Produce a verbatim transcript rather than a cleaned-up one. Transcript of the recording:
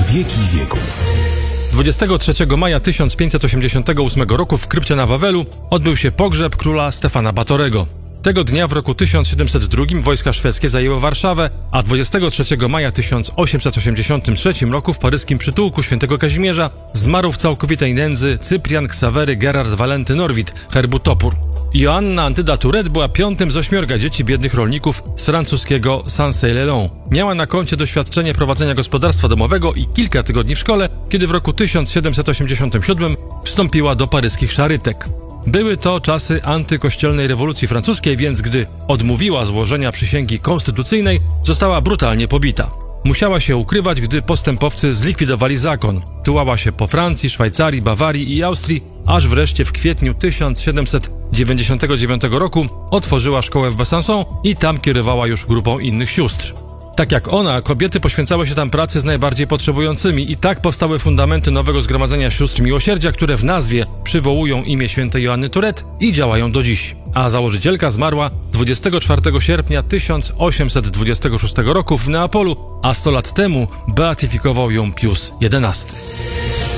wieki wieków. dwudziestego trzeciego maja tysiąc pięćset osiemdziesiątego ósmego roku w krypcie na Wawelu odbył się pogrzeb króla Stefana Batorego. Tego dnia w roku tysiąc siedemset drugim wojska szwedzkie zajęły Warszawę, a dwudziestego trzeciego maja tysiąc osiemset osiemdziesiątego trzeciego roku w paryskim przytułku świętego Kazimierza zmarł w całkowitej nędzy Cyprian Ksawery Gerard Walenty Norwid, herbu Topór. Joanna Antyda Tourette była piątym z ośmiorga dzieci biednych rolników z francuskiego Saint-Cey-le-Long. Miała na koncie doświadczenie prowadzenia gospodarstwa domowego i kilka tygodni w szkole, kiedy w roku tysiąc siedemset osiemdziesiątym siódmym wstąpiła do paryskich szarytek. Były to czasy antykościelnej rewolucji francuskiej, więc gdy odmówiła złożenia przysięgi konstytucyjnej, została brutalnie pobita. Musiała się ukrywać, gdy postępowcy zlikwidowali zakon. Tułała się po Francji, Szwajcarii, Bawarii i Austrii, aż wreszcie w kwietniu tysiąc siedemset dziewięćdziesiątego dziewiątego roku otworzyła szkołę w Besançon i tam kierowała już grupą innych sióstr. Tak jak ona, kobiety poświęcały się tam pracy z najbardziej potrzebującymi i tak powstały fundamenty nowego zgromadzenia sióstr miłosierdzia, które w nazwie przywołują imię świętej Joanny Tourette i działają do dziś. A założycielka zmarła dwudziestego czwartego sierpnia tysiąc osiemset dwudziestego szóstego roku w Neapolu, a sto lat temu beatyfikował ją Pius jedenasty.